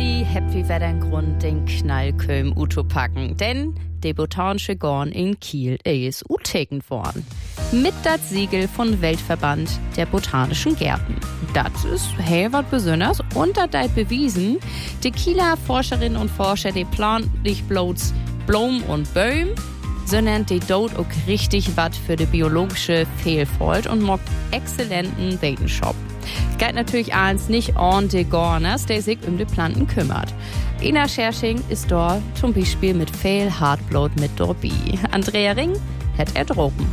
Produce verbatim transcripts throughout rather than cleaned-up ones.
Juli habt wir wieder einen Grund, den Knallköm utopacken. Denn der botanische Garten in Kiel ist utekend worden. Mit das Siegel von Weltverband der Botanischen Gärten. Das ist hey was Besonderes und das hat bewiesen, die Kieler Forscherinnen und Forscher, die planen nicht bloß Blumen und Bäume, sondern die dort auch richtig was für die biologische Vielfalt und macht exzellenten Wetenschap. Geht natürlich eins nicht an die Garners, der sich um die Planten kümmert. Ina Schersching ist dort zum Beispiel mit viel Hartblut mit dabei. Andrea Ring hat er droben.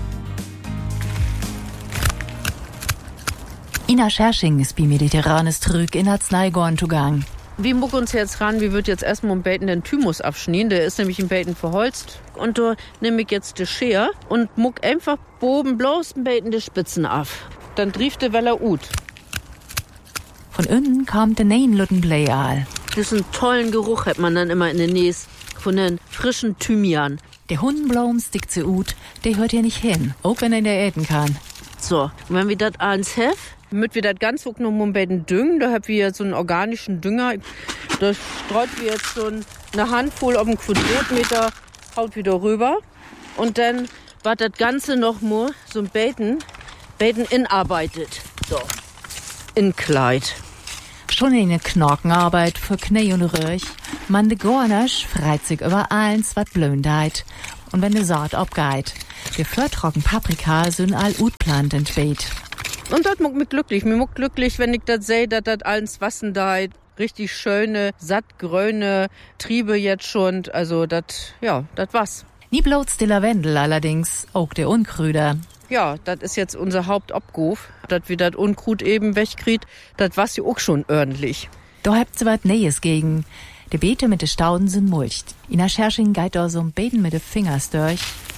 Ina Schersching ist bei Mediterranes Trüg in Arzneigarten zugang. Wir mucken uns jetzt ran, wir wird jetzt erstmal einen Beten den Thymus abschneiden, der ist nämlich im Beten verholzt. Und da nehme ich jetzt die Schere und muck einfach boben bloß ein Beten die Spitzen ab. Dann trieft der Weller ut. Von innen kommt der Nein-Luttenbläal. Das ist einen tollen Geruch, hat man dann immer in den Näs von den frischen Thymian. Der Hundenblaum stickt zu ut, der hört hier nicht hin, auch wenn er in der Äten kann. So, und wenn wir das eins haben, damit wir das ganz auch noch mal ein bisschen düngen, da haben wir jetzt so einen organischen Dünger. Da streut wir jetzt so eine Handvoll auf einen Quadratmeter, haut wieder rüber. Und dann wird das Ganze noch mal so ein Beten, Beten inarbeitet. So, in Kleid. Schon eine Knorkenarbeit für Knie und Röch. Man de Gornasch freit sich über eins, wat blöndeit. Und wenn de Saat abgeht. Die flirtrocken Paprika sind all utplant ent Beet. Und das macht mich glücklich. Mir macht glücklich, wenn ich das sehe, dass das alles wassen deit. Richtig schöne, sattgrüne Triebe jetzt schon. Also das, ja, das was. Nie bloß die Lavendel allerdings, auch der Unkrüder. Ja, das ist jetzt unser Hauptabguf, dass wir das Unkrut eben wegkriegt. Das war's ja auch schon ordentlich. Da habt ihr was Nähes gegen. Die Beete mit den Stauden sind mulcht. Ina Schersching geht da so ein Beten mit den Fingers durch.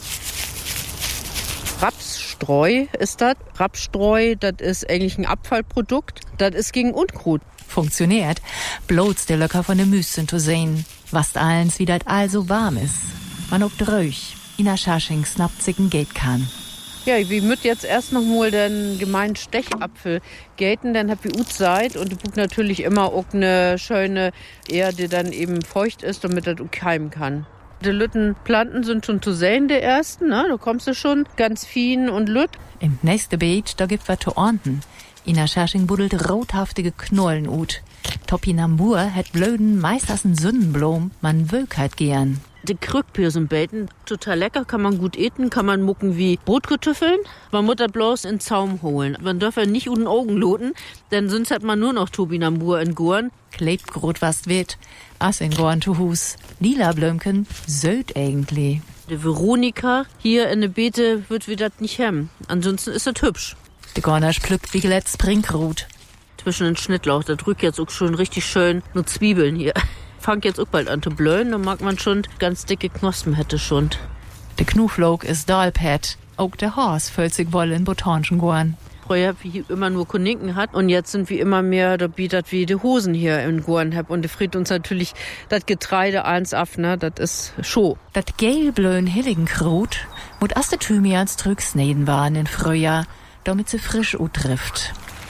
Rapsstreu ist das. Rapsstreu, das ist eigentlich ein Abfallprodukt. Das ist gegen Unkrut. Funktioniert. Bloß der Löcker von den Müssen zu sehen. Was allens, wie das also warm ist. Man ob dröch. Ina Schersching snappt sich ein Gate kann. Ja, wir müssen jetzt erst noch mal den gemeinen Stechapfel gaten, dann habt ihr gut Zeit und du bucht natürlich immer auch eine schöne Erde, die dann eben feucht ist, damit das auch keimen kann. Die Lüttenplanten sind schon zu sehen, die ersten, ne? Da kommst du schon ganz fein und lütt. Im nächsten Beet, da gibt was zu ernten. Ina Schersching buddelt rothaftige Knollen ut. Topinambur hat blöden, meist as ein Sündenblom, man Wölkheit gern. Die Krückpirsenbeten, total lecker, kann man gut eten, kann man mucken wie Brotkartoffeln. Man muss das bloß in den Zaum holen. Man darf ja nicht unten Augen loten, denn sonst hat man nur noch Topinambur in Gorn. Klebt grot was wird, as in Gorn zu Hus. Lila Blömken, söd eigentlich. Die Veronika hier in der Beete wird wir das nicht hemmen. Ansonsten ist das hübsch. Die Gornasch pflückt wie geletzt Springrut. Zwischen den Schnittlauch, da drückt jetzt auch schon richtig schön nur Zwiebeln hier. Fangt jetzt auch bald an zu blöden, dann mag man schon ganz dicke Knospen hätte schon. Der Knuflog ist Dahlpet. Auch der Horst füllt sich wohl in botanischen Gorn. Früher hab ich immer nur Koninken hat und jetzt sind wir immer mehr, da bietet wie die Hosen hier in Gorn hab und die friert uns natürlich das Getreide eins ab, ne, das ist Show. Das gelblöen Hilligenkrut muss erst der Thymians drück sneden waren in Frühjahr, damit sie frisch utrifft.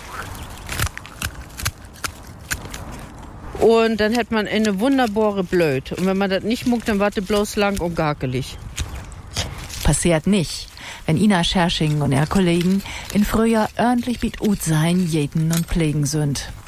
Und dann hat man eine wunderbare Blöd. Und wenn man das nicht muckt, dann warte bloß lang und garkelig. Passiert nicht, wenn Ina Schersching und ihre Kollegen in Frühjahr ordentlich mit ut sein, jeden und pflegen sind.